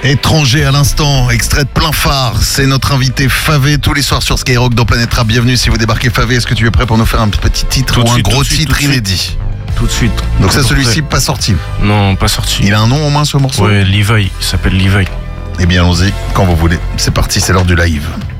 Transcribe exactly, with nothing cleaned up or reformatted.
Étranger à l'instant, extrait de plein phare. C'est notre invité Favé tous les soirs sur Skyrock dans Planète Rap. Bienvenue si vous débarquez. Favé, est-ce que tu es prêt pour nous faire un petit titre Tout ou un suite, gros tout suite, titre tout de inédit? Tout de suite. Donc ça, Tout celui-ci, prêt. pas sorti. Non, pas sorti. Il a un nom au moins ce morceau? Ouais, Levi. Il s'appelle Levi. Eh bien, allons-y quand vous voulez. C'est parti, c'est l'heure du live.